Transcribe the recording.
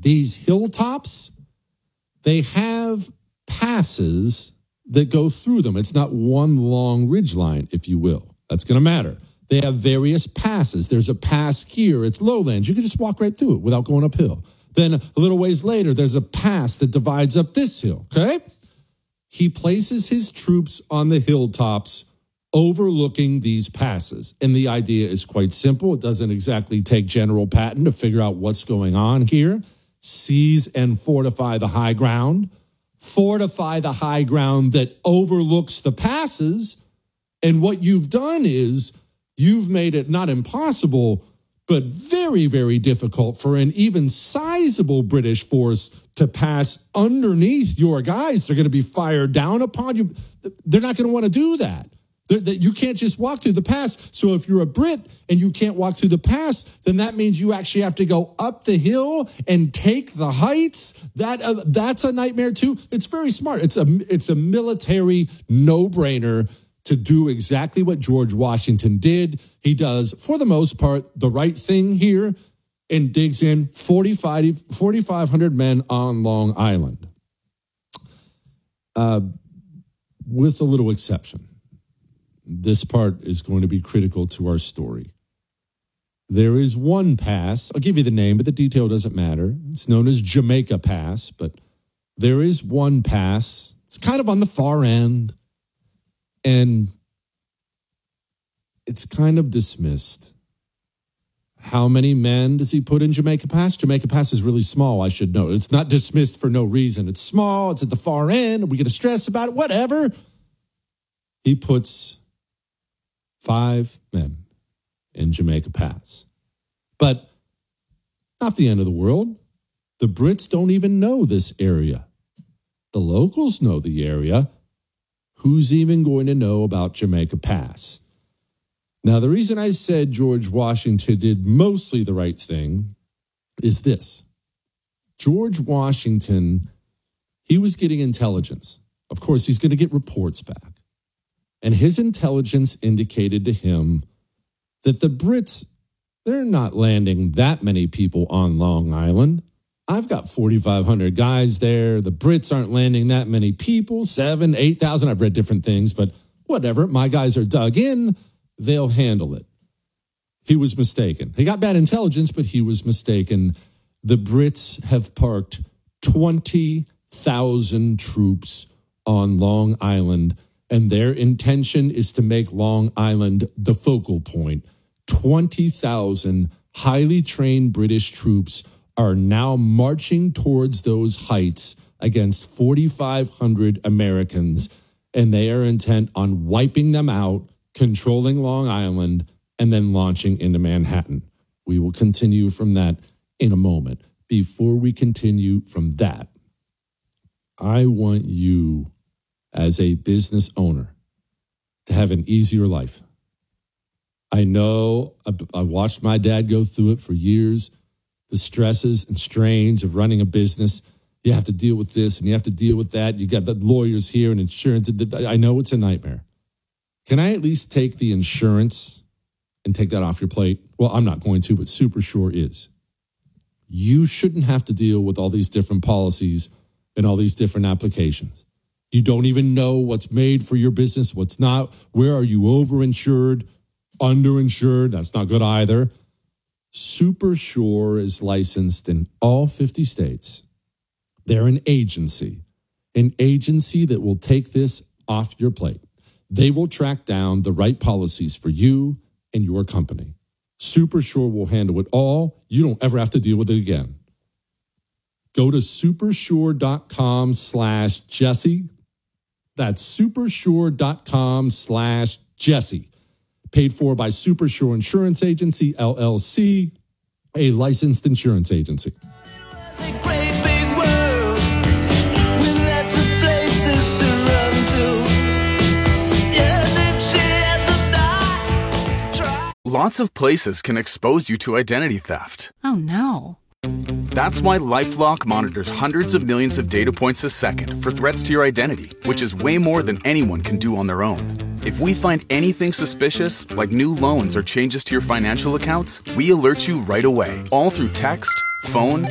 These hilltops, they have passes that go through them. It's not one long ridgeline, if you will. That's going to matter. They have various passes. There's a pass here. It's lowlands. You can just walk right through it without going uphill. Then a little ways later, there's a pass that divides up this hill, okay? He places his troops on the hilltops overlooking these passes. And the idea is quite simple. It doesn't exactly take General Patton to figure out what's going on here. Seize and fortify the high ground. Fortify the high ground that overlooks the passes. And what you've done is you've made it not impossible, but very, very difficult for an even sizable British force to pass underneath your guys. They're going to be fired down upon you. They're not going to want to do that. You can't just walk through the pass. So if you're a Brit and you can't walk through the pass, then that means you actually have to go up the hill and take the heights. That's a nightmare too. It's very smart. It's a military no-brainer to do exactly what George Washington did. He does, for the most part, the right thing here and digs in 4,500 men on Long Island. With a little exception. This part is going to be critical to our story. There is one pass. I'll give you the name, but the detail doesn't matter. It's known as Jamaica Pass, but there is one pass. It's kind of on the far end. And it's kind of dismissed. How many men does he put in Jamaica Pass? Jamaica Pass is really small, I should know. It's not dismissed for no reason. It's small. It's at the far end. Are we going to stress about it? Whatever. He puts 5 men in Jamaica Pass. But not the end of the world. The Brits don't even know this area. The locals know the area. Who's even going to know about Jamaica Pass? Now, the reason I said George Washington did mostly the right thing is this. George Washington, he was getting intelligence. Of course, he's going to get reports back. And his intelligence indicated to him that the Brits, they're not landing that many people on Long Island. I've got 4,500 guys there. The Brits aren't landing that many people, 7,000, 8,000. I've read different things, but whatever. My guys are dug in. They'll handle it. He was mistaken. He got bad intelligence, but he was mistaken. The Brits have parked 20,000 troops on Long Island, and their intention is to make Long Island the focal point. 20,000 highly trained British troops are now marching towards those heights against 4,500 Americans, and they are intent on wiping them out, controlling Long Island, and then launching into Manhattan. We will continue from that in a moment. Before we continue from that, I want you as a business owner to have an easier life. I know I watched my dad go through it for years. The stresses and strains of running a business. You have to deal with this and you have to deal with that. You got the lawyers here and insurance. I know it's a nightmare. Can I at least take the insurance and take that off your plate? Well, I'm not going to, but Super Sure is. You shouldn't have to deal with all these different policies and all these different applications. You don't even know what's made for your business, what's not. Where are you overinsured, underinsured? That's not good either. Super Sure is licensed in all 50 states. They're an agency that will take this off your plate. They will track down the right policies for you and your company. Super Sure will handle it all. You don't ever have to deal with it again. Go to supersure.com/Jesse. That's supersure.com/Jesse. Paid for by Super Sure Insurance Agency, LLC, a licensed insurance agency. Lots of places can expose you to identity theft. Oh, no. That's why LifeLock monitors hundreds of millions of data points a second for threats to your identity, which is way more than anyone can do on their own. If we find anything suspicious, like new loans or changes to your financial accounts, we alert you right away, all through text, phone,